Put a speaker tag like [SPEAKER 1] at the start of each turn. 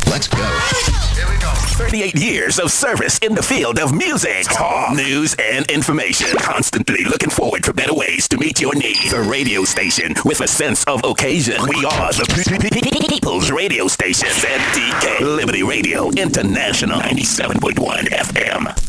[SPEAKER 1] Let's go. Here we go. 38 years of service in the field of music, talk, news, and information. Constantly looking forward for better ways to meet your needs. The radio station with a sense of occasion. We are the People's Radio Station. ZDK Liberty Radio International 97.1 FM.